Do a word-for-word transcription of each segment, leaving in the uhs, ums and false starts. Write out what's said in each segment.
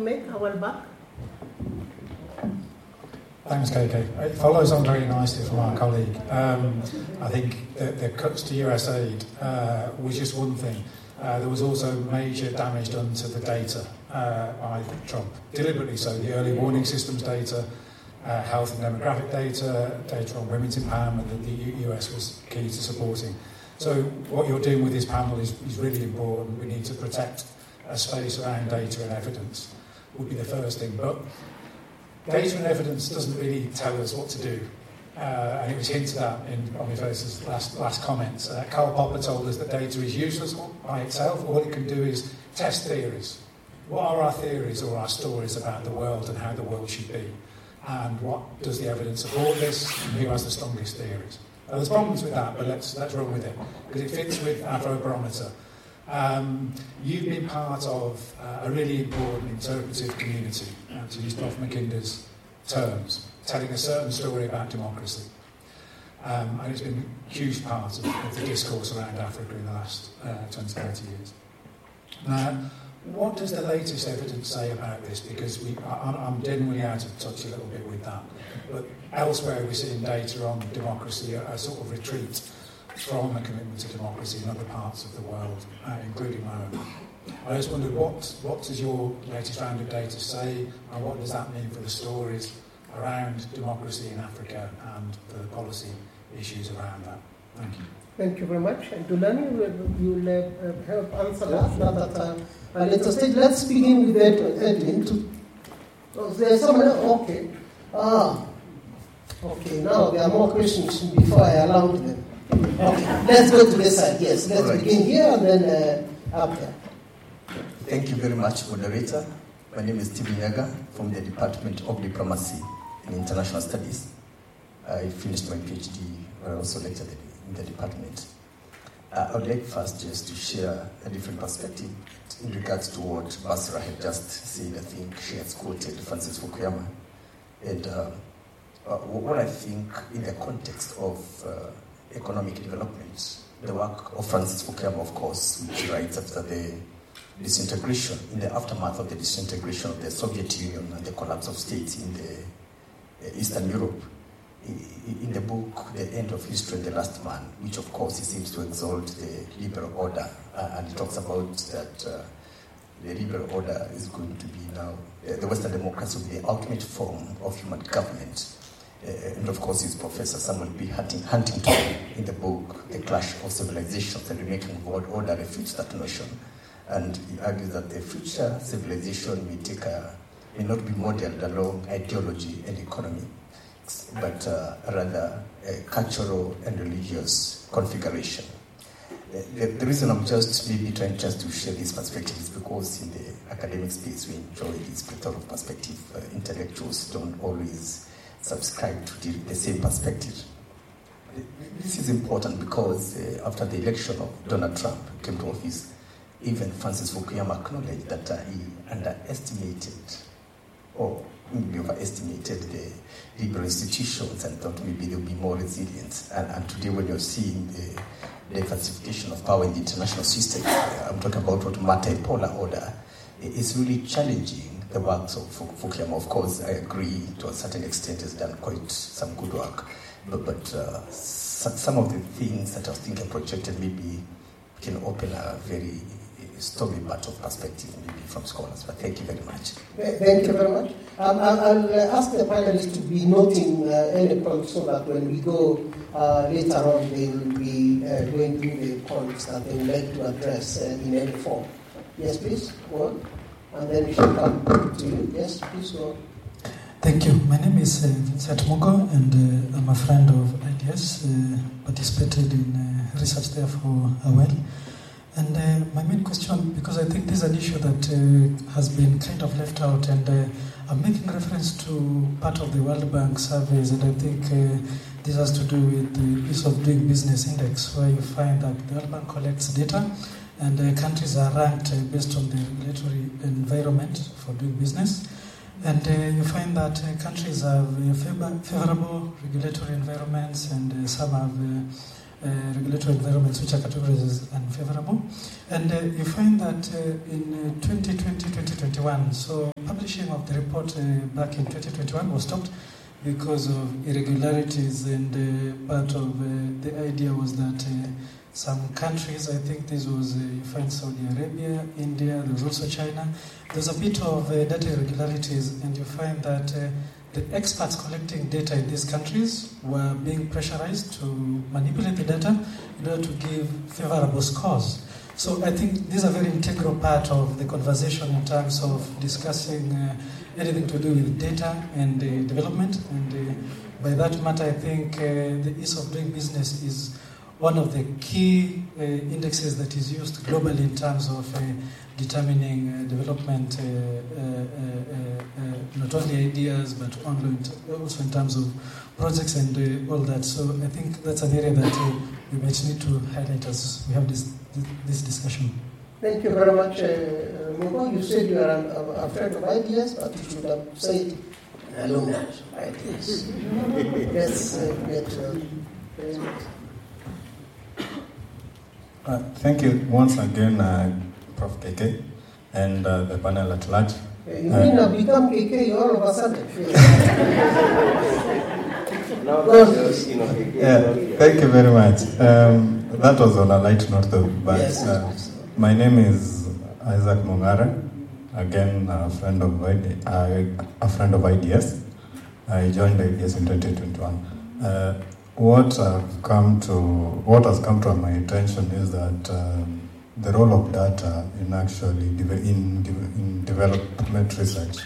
make a while back? Thanks, K K. It follows on very nicely from our colleague. Um, I think the, the cuts to U S aid uh, was just one thing. Uh, there was also major damage done to the data uh, by Trump, deliberately so. The early warning systems data, uh, health and demographic data, data on women's empowerment that the U S was key to supporting. So what you're doing with this panel is, is really important. We need to protect a space around data and evidence, would be the first thing. But data and evidence doesn't really tell us what to do. Uh, and it was hinted at in Boniface's last, last comments. Uh, Karl Popper told us that data is useless by itself. All it can do is test theories. What are our theories or our stories about the world and how the world should be? And what does the evidence support this? And who has the strongest theories? Now, there's problems with that, but let's, let's run with it, because it fits with Afrobarometer. Um, you've been part of uh, a really important interpretive community, uh, to use Prof McKinder's terms, telling a certain story about democracy. Um, and it's been a huge part of, of the discourse around Africa in the last uh, twenty, thirty years. Now, what does the latest evidence say about this? Because we, I, I'm generally out of touch a little bit with that. But elsewhere we're seeing data on democracy, a, a sort of retreat from a commitment to democracy in other parts of the world, uh, including my own. I just wondered, what, what does your latest round of data say, and what does that mean for the stories around democracy in Africa and the policy issues around that? Thank you. Thank you very much. And Dulani, you will uh, help answer that. Now that uh, uh, let us take, let's begin with Ed, Edwin. To, oh, there's someone else? Okay. Ah. Okay, now there are more questions before I allow them. Okay, let's go to this side. Yes, let's right. begin here and then uh, up there. Thank you very much, moderator. My name is Stephen Nyaga from the Department of Diplomacy and International Studies. I finished my PhD, I also lectured in the department. Uh, I would like first just to share a different perspective in regards to what Basra had just said. I think she has quoted Francis Fukuyama. And uh, uh, what I think in the context of uh, economic development, the work of Francis Fukuyama, of course, which he writes after the disintegration, in the aftermath of the disintegration of the Soviet Union and the collapse of states in the uh, Eastern Europe, in the book, The End of History and the Last Man, which of course he seems to exalt the liberal order, uh, and he talks about that uh, the liberal order is going to be now, uh, the Western democracy will be the ultimate form of human government. Uh, and of course his professor Samuel B. Huntington, in the book, The Clash of Civilizations and Remaking of World Order, refutes that notion. And he argues that the future civilization may take a, may not be modeled along ideology and economy, but uh, rather a cultural and religious configuration. The, the reason I'm just maybe trying just to share this perspective is because in the academic space we enjoy this plethora of perspective. Uh, intellectuals don't always subscribe to the, the same perspective. This is important because uh, after the election of Donald Trump came to office, even Francis Fukuyama acknowledged that uh, he underestimated or maybe overestimated the liberal institutions and thought maybe they'll be more resilient. And, and today when you're seeing the diversification of power in the international system, I'm talking about what multipolar order, it's really challenging the works of Fukuyama. Of course, I agree to a certain extent has done quite some good work, but, but uh, some of the things that I was thinking projected maybe can open a very story part of perspective maybe from scholars. But thank you very much. Thank you very much. Um, I'll, I'll ask the panelists to be noting uh, any points so that when we go uh, later on, they will be uh, going through the points that they would like to address uh, in any form. Yes, please, go on. And then we shall come to you. Yes, please go on. Thank you. My name is uh, Vincent Mugo, and uh, I'm a friend of I D S, uh, participated in uh, research there for a while. And uh, my main question, because I think this is an issue that uh, has been kind of left out, and uh, I'm making reference to part of the World Bank surveys, and I think uh, this has to do with the Ease of Doing Business Index, where you find that the World Bank collects data, and uh, countries are ranked uh, based on the regulatory environment for doing business. And uh, you find that uh, countries have uh, favor- favorable regulatory environments, and uh, some have uh, uh, regulatory environments which are categorized as unfavorable. And uh, you find that uh, in uh, twenty twenty, twenty twenty-one, so publishing of the report uh, back in twenty twenty-one was stopped because of irregularities, and uh, part of uh, the idea was that uh, some countries, I think this was, uh, you find Saudi Arabia, India, there was also China, there's a bit of uh, data irregularities, and you find that uh, the experts collecting data in these countries were being pressurized to manipulate the data in order to give favorable scores. So I think these are a very integral part of the conversation in terms of discussing uh, anything to do with data and uh, development. And uh, by that matter, I think uh, the ease of doing business is one of the key uh, indexes that is used globally in terms of uh, determining uh, development, uh, uh, uh, uh, not only ideas, but also in terms of projects and uh, all that. So I think that's an area that uh, we might need to highlight as we have this, this discussion. Thank you very much, uh, Mugo. You said you are an, a friend of ideas, but you should have said an alumni of ideas. Let's uh, get uh, Uh, thank you once again, uh, Professor K K, and uh, the panel at large. Uh, you mean uh, become K K all of a sudden? Yeah, thank you very much. Um, that was on a light note, though. But yes, uh, my name is Isaac Mongara. Again, a friend of uh, a friend of I D S. I joined I D S in twenty twenty-one. Uh, What I've come to, what has come to my attention is that um, the role of data in actually in, in development research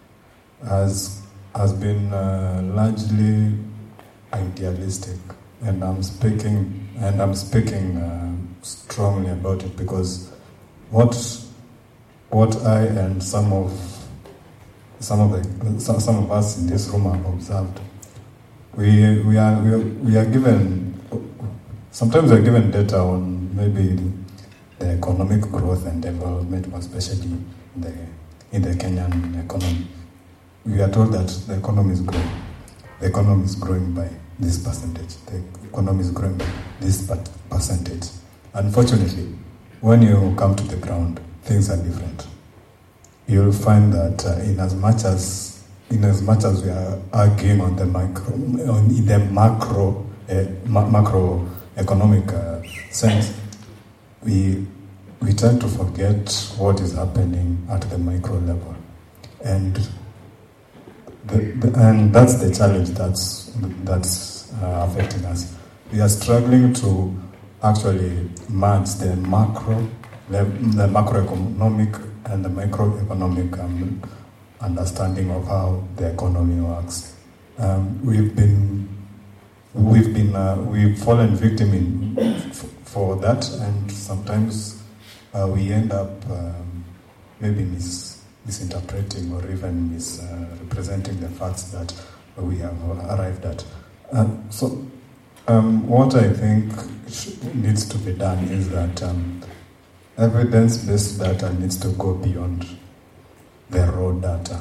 has has been uh, largely idealistic, and I'm speaking and I'm speaking uh, strongly about it because what what I and some of some of the some, some of us in this room have observed. We we are we are, we are given sometimes we are given data on maybe the economic growth and development, especially in the in the Kenyan economy. We are told that the economy is growing. The economy is growing by this percentage. The economy is growing by this percentage. Unfortunately, when you come to the ground, things are different. You'll find that uh, in as much as in as much as we are arguing on the micro, on in the macro, uh, ma- macro economic uh, sense, we we tend to forget what is happening at the micro level, and the, the, and that's the challenge that's that's uh, affecting us. We are struggling to actually match the macro, the, the macroeconomic and the microeconomic um, understanding of how the economy works. Um, we've been, we've been, uh, we've fallen victim in, f- for that, and sometimes uh, we end up um, maybe mis- misinterpreting or even misrepresenting uh, the facts that we have arrived at. Uh, so, um, what I think sh- needs to be done is that um, evidence-based data needs to go beyond the raw data.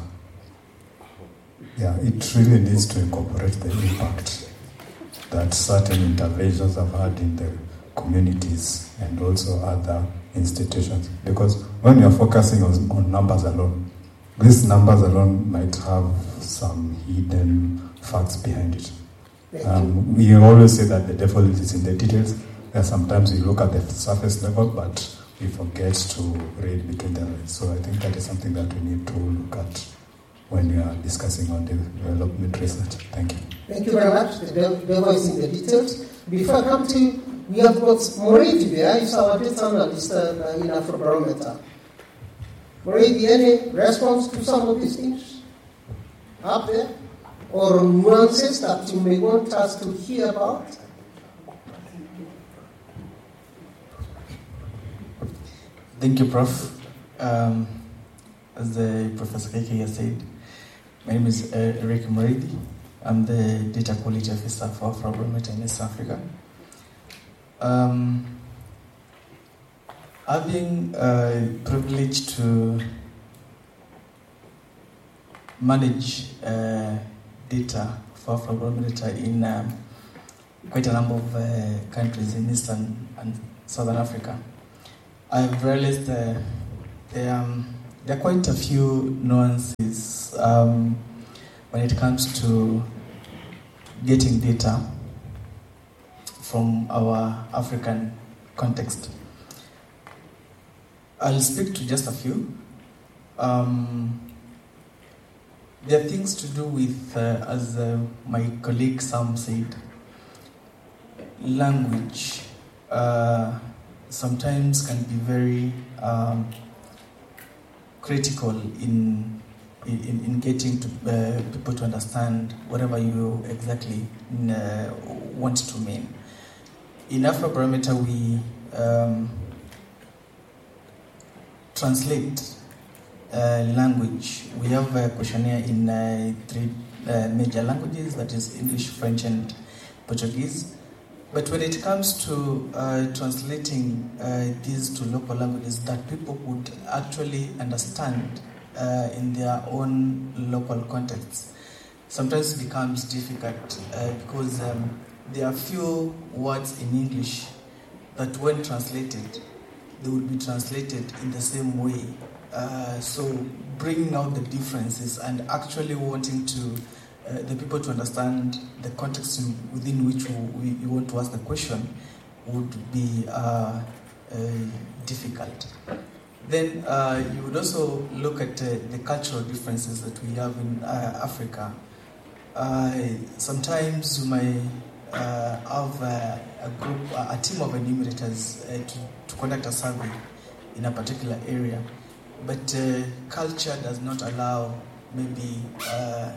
Yeah, it really needs to incorporate the impact that certain interventions have had in the communities and also other institutions. Because when you're focusing on, on numbers alone, these numbers alone might have some hidden facts behind it. Um, we always say that the devil is in the details. There sometimes we look at the surface level, but we forget to read between the lines. So I think that is something that we need to look at when we are discussing on development research. Thank you. Thank you very much. The devil is in the details. Before I come to you, we have got Moridi there. He's our data analyst uh, in Afrobarometer. Moridi, any response to some of these things up there? Or nuances that you may want us to hear about? Thank you, Professor Um, as the Professor K K has said, my name is uh, Eric Moridi. I'm the Data Quality Officer for Afrobarometer in East Africa. Um, I've been uh, privileged to manage uh, data for Afrobarometer in um, quite a number of uh, countries in Eastern and Southern Africa, I've realized uh, there, um, there are quite a few nuances um, when it comes to getting data from our African context. I'll speak to just a few. Um, there are things to do with, uh, as uh, my colleague Sam said, language uh, sometimes can be very um, critical in, in in getting to, uh, people to understand whatever you exactly uh, want to mean. In Afrobarometer, we um, translate uh, language. We have a questionnaire in uh, three uh, major languages, that is English, French, and Portuguese. But when it comes to uh, translating uh, these to local languages that people would actually understand uh, in their own local contexts, sometimes it becomes difficult uh, because um, there are few words in English that when translated, they would be translated in the same way. Uh, so bringing out the differences and actually wanting to uh, the people to understand the context in, within which we, we want to ask the question would be uh, uh, difficult. Then uh, you would also look at uh, the cultural differences that we have in uh, Africa. Uh, sometimes you may uh, have a, a group, a team of enumerators uh, to, to conduct a survey in a particular area, but uh, culture does not allow maybe uh,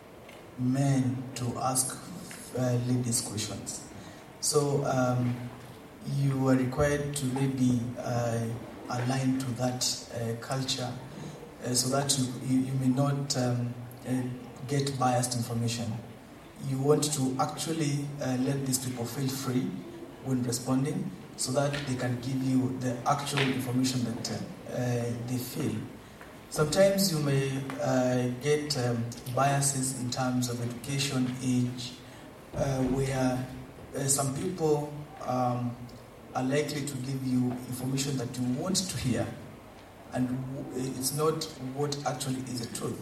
men to ask uh, ladies questions. So um, you are required to maybe uh, align to that uh, culture uh, so that you, you, you may not um, uh, get biased information. You want to actually uh, let these people feel free when responding so that they can give you the actual information that uh, they feel. Sometimes you may uh, get um, biases in terms of education, age, uh, where uh, some people um, are likely to give you information that you want to hear, and it's not what actually is the truth.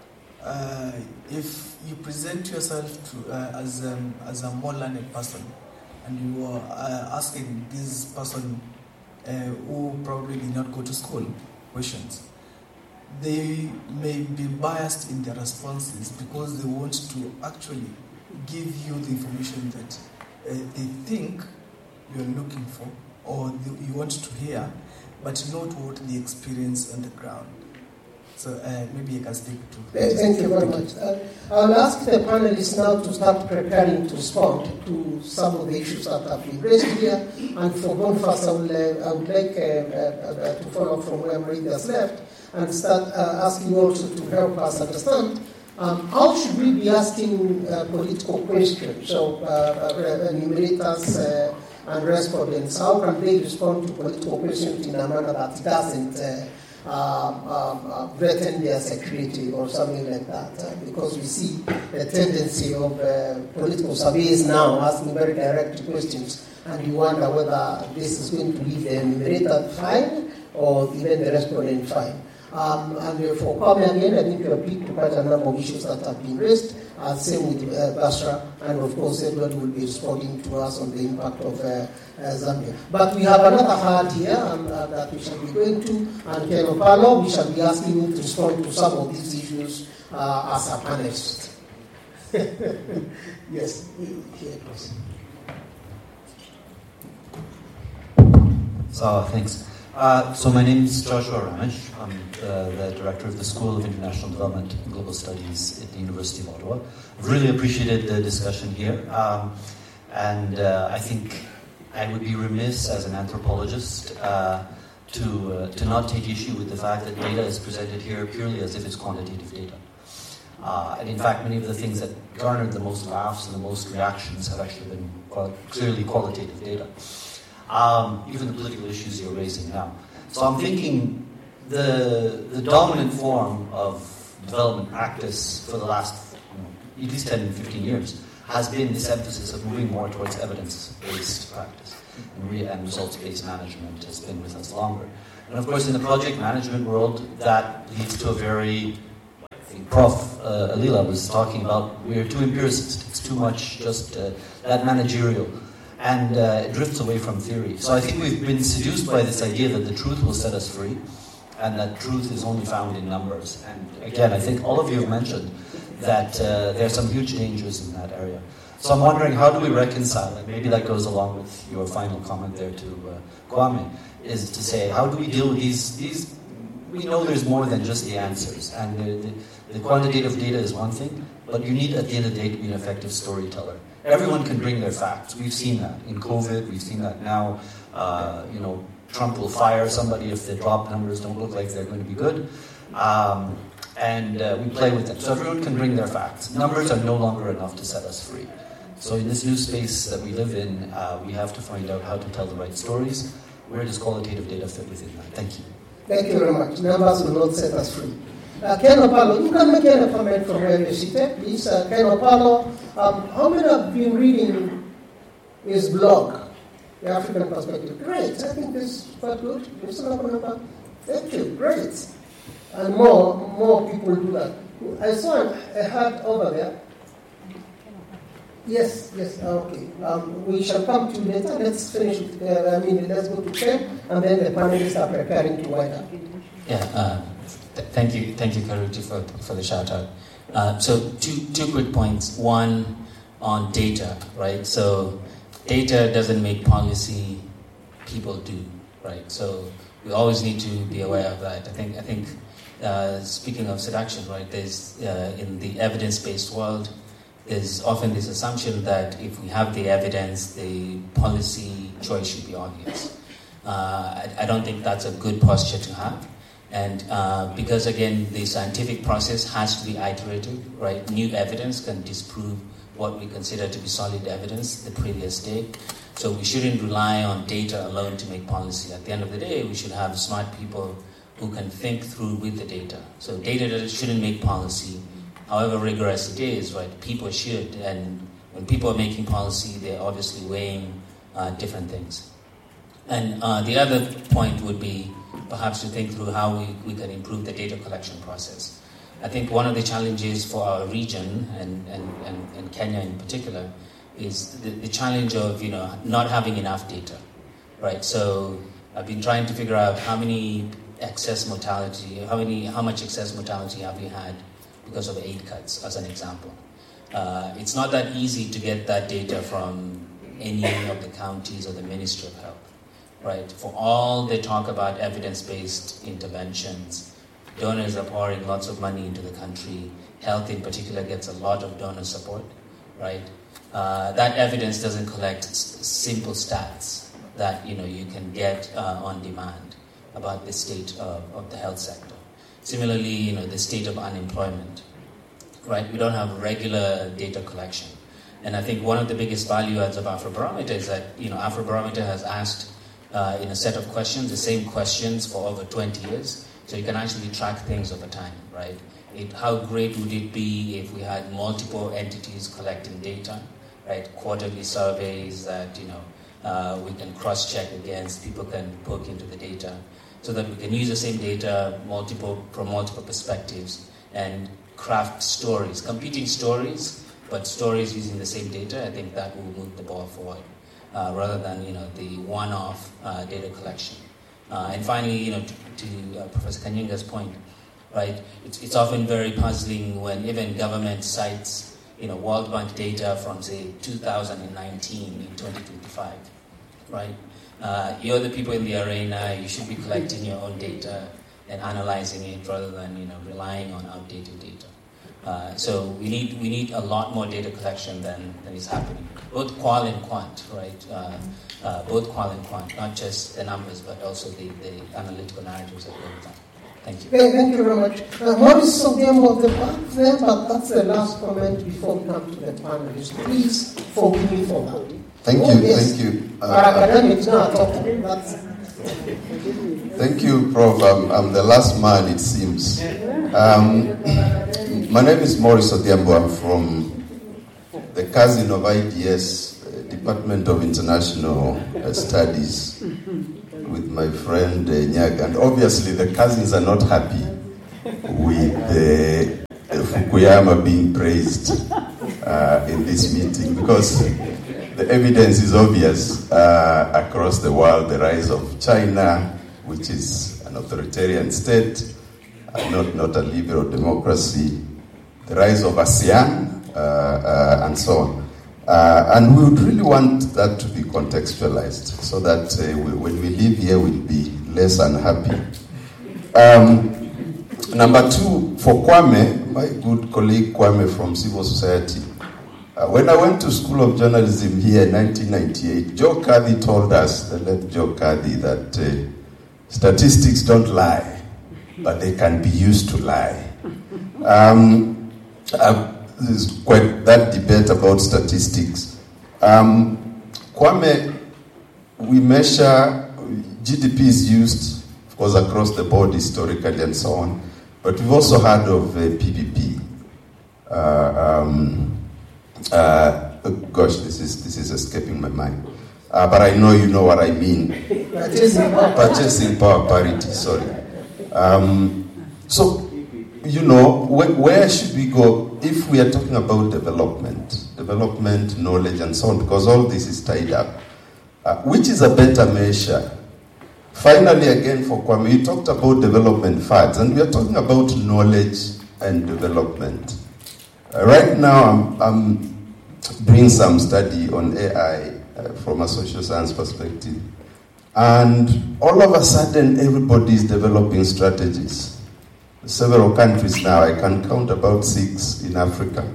Uh, if you present yourself to, uh, as, um, as a more learned person, and you are uh, asking this person uh, who probably did not go to school questions, they may be biased in their responses because they want to actually give you the information that uh, they think you're looking for or the, you want to hear, but not what they experience on the ground. So uh, maybe you can speak to... Thank you very much. Uh, I'll ask the panelists now to start preparing to respond to some of the issues that have been raised here. And for Boniface, I, will, uh, I would like uh, uh, uh, to follow up from where Maria has left and start uh, asking you also to help us understand um, how should we be asking uh, political questions? So uh, uh, enumerators uh, and respondents, how can they respond to political questions in a manner that doesn't uh, Um, um, uh, threaten their security or something like that, uh, because we see the tendency of uh, political surveys now asking very direct questions, and you wonder whether this is going to leave the enumerator fine or even the respondent fine. Um, and for coming again, I think you have picked quite a number of issues that have been raised. Uh, same with uh, Basra, and of course, Edward will be responding to us on the impact of uh, uh, Zambia. But we have another heart here um, uh, that we shall be going to, and Ken Opalo, we shall be asking you to respond to some of these issues uh, as a panelist. Yes, here it was. So, thanks. Uh, so my name is Joshua Ramesh. I'm uh, the director of the School of International Development and Global Studies at the University of Ottawa. I've really appreciated the discussion here. Um, and uh, I think I would be remiss as an anthropologist uh, to, uh, to not take issue with the fact that data is presented here purely as if it's quantitative data. Uh, and in fact, many of the things that garnered the most laughs and the most reactions have actually been quite clearly qualitative data. Um, even the political issues you're raising now. So I'm thinking the the dominant form of development practice for the last you know, at least ten, fifteen years has been this emphasis of moving more towards evidence-based practice. And, re- and results-based management has been with us longer. And of course, in the project management world, that leads to a very, I think Professor Uh, Alila was talking about, we're too empiricist. It's too much just uh, that managerial. And uh, it drifts away from theory. So I think we've been seduced by this idea that the truth will set us free, and that truth is only found in numbers. And again, I think all of you have mentioned that uh, there are some huge dangers in that area. So I'm wondering, how do we reconcile it? Maybe that goes along with your final comment there to uh, Kwame, is to say, how do we deal with these, these, we know there's more than just the answers, and the, the, the quantitative data is one thing, but you need, at the end of the day, to be an effective storyteller. Everyone can bring their facts. We've seen that in COVID, we've seen that now. Uh, you know, Trump will fire somebody if the drop numbers don't look like they're going to be good. Um, and uh, we play with them. So everyone can bring their facts. Numbers are no longer enough to set us free. So in this new space that we live in, uh, we have to find out how to tell the right stories. Where does qualitative data fit within that? Thank you. Thank you very much. Numbers will not set us free. Uh, Ken Opalo, you can make any comment from where you're seated, please. Uh, Ken Opalo, um, how many have been reading his blog, The African Perspective? Great, I think this is quite good. Thank you, great. And more, more people do that. I saw a hat over there. Yes, yes, okay. Um, we shall come to later. Let's finish it. Uh, I mean, let's go to Ken, and then the panelists are preparing to wind up. Yeah, uh, th- thank you, thank you, Karuti, for for the shout out. Uh, so two two quick points. One on data, right? So data doesn't make policy; people do, right? So we always need to be aware of that. I think I think uh, speaking of seduction, right? There's uh, in the evidence-based world, there's often this assumption that if we have the evidence, the policy choice should be obvious. Uh, I, I don't think that's a good posture to have. And uh, because, again, the scientific process has to be iterative, right? New evidence can disprove what we consider to be solid evidence the previous day. So we shouldn't rely on data alone to make policy. At the end of the day, we should have smart people who can think through with the data. So data shouldn't make policy. However rigorous it is, right, people should. And when people are making policy, they're obviously weighing uh, different things. And uh, the other point would be perhaps to think through how we, we can improve the data collection process. I think one of the challenges for our region, and, and, and, and Kenya in particular, is the, the challenge of, you know, not having enough data, right? So I've been trying to figure out how many excess mortality, how many, how much excess mortality have we had because of aid cuts, as an example. Uh, it's not that easy to get that data from any of the counties or the Ministry of Health, right? For all they talk about evidence-based interventions, donors are pouring lots of money into the country. Health in particular gets a lot of donor support, right? Uh, that evidence doesn't collect s- simple stats that, you know, you can get uh, on demand about the state of, of the health sector. Similarly, you know, the state of unemployment, right? We don't have regular data collection. And I think one of the biggest value adds of Afrobarometer is that, you know, Afrobarometer has asked uh, in a set of questions, the same questions for over twenty years. So you can actually track things over time, right? It, how great would it be if we had multiple entities collecting data, right? Quarterly surveys that, you know, uh, we can cross-check against, people can poke into the data, so that we can use the same data multiple from multiple perspectives and craft stories, competing stories, but stories using the same data. I think that will move the ball forward, uh, rather than, you know, the one-off uh, data collection. Uh, and finally, you know, to, to uh, Professor Kanyinga's point, right? It's, it's often very puzzling when even government cites, you know, World Bank data from, say, two thousand nineteen in twenty twenty-five, right? Uh, you're the people in the arena. You should be collecting your own data and analyzing it rather than, you know, relying on outdated data. Uh, so we need we need a lot more data collection than, than is happening, both qual and quant, right? Uh, uh, both qual and quant, not just the numbers, but also the, the analytical narratives that go with that. Thank you. Okay, thank you very much. Uh, Maurice Odiambo of the back there, but that's the last comment before we come to the panelists. Please forgive me for that. Thank oh, you, yes. thank you. Uh, Our academics now talking. That's Thank you, Prof. I'm, I'm the last man, it seems. Um, my name is Maurice Odiambo. I'm from the a cousin of I D S, uh, Department of International uh, Studies, with my friend uh, Nyaga. And obviously the cousins are not happy with uh, Fukuyama being praised uh, in this meeting, because the evidence is obvious uh, across the world. The rise of China, which is an authoritarian state, uh, not, not a liberal democracy, the rise of ASEAN, uh, uh, and so on. Uh, and we would really want that to be contextualized so that uh, we, when we leave here, we'll be less unhappy. Um, number two, for Kwame, my good colleague Kwame from civil society, uh, when I went to School of Journalism here in nineteen ninety-eight, Joe Carthy told us, the late Joe Carthy, that uh, statistics don't lie, but they can be used to lie. Um, uh, there's quite that debate about statistics. Um, Kwame, we measure, G D P is used, of course, across the board historically and so on, but we've also heard of uh, P P P. Uh, um, uh, oh gosh, this is this is escaping my mind. Uh, but I know you know what I mean. Purchasing power, Purchasing power parity, sorry. Um, so, you know, where, where should we go if we are talking about development, development, knowledge, and so on, because all this is tied up. Uh, which is a better measure? Finally, again, for Kwame, you talked about development funds, and we are talking about knowledge and development. Uh, right now, I'm, I'm doing some study on A I uh, from a social science perspective, and all of a sudden, everybody is developing strategies. Several countries now, I can count about six in Africa.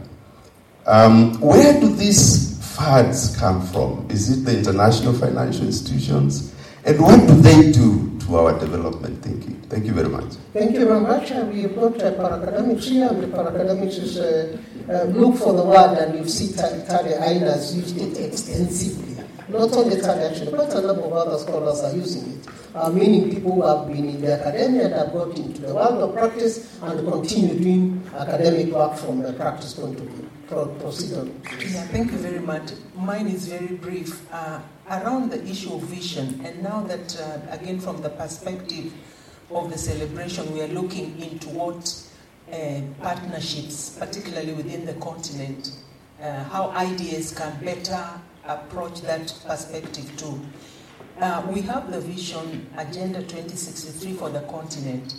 Um, where do these funds come from? Is it the international financial institutions? And what do they do to our development thinking? Thank you very much. Thank you very much. Uh, we have got uh, para-academics here, and the para-academics is uh, uh, look for the word, and you see Tade Aina has used it extensively. Not only Tade, actually, but a number of other scholars are using it, uh, meaning people who have been in the academia and have got into the world of practice and continue doing academic work from the practice point of view. Proceed on. Yeah, thank you very much. Mine is very brief. Uh, around the issue of vision, and now that, uh, again, from the perspective of the celebration, we are looking into what uh, partnerships, particularly within the continent, uh, how I D S can better approach that perspective too. Uh, we have the vision, Agenda twenty sixty-three for the continent.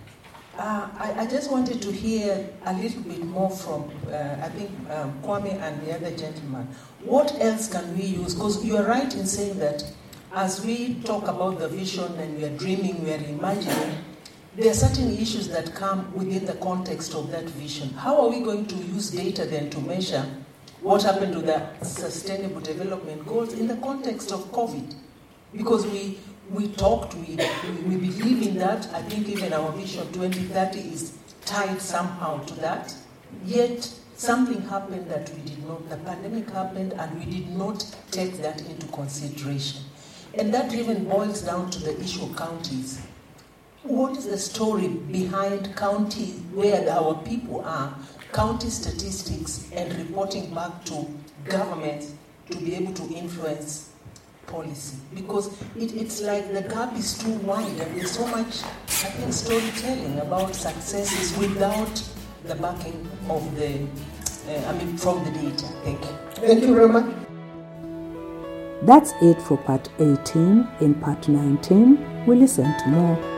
Uh, I, I just wanted to hear a little bit more from, uh, I think, um, Kwame and the other gentleman. What else can we use? Because you are right in saying that as we talk about the vision and we are dreaming, we are imagining, there are certain issues that come within the context of that vision. How are we going to use data then to measure what happened to the Sustainable Development Goals in the context of COVID? Because we We talked, we, we believe in that. I think even our vision twenty thirty is tied somehow to that. Yet something happened that we did not, the pandemic happened and we did not take that into consideration. And that even boils down to the issue of counties. What is the story behind counties where our people are, county statistics and reporting back to governments to be able to influence policy? Because it, it's like the gap is too wide and there's so much, I think, storytelling about successes without the backing of the, uh, I mean, from the data. Thank you. Thank you very much. That's it for part eighteen. In part nineteen, we listen to more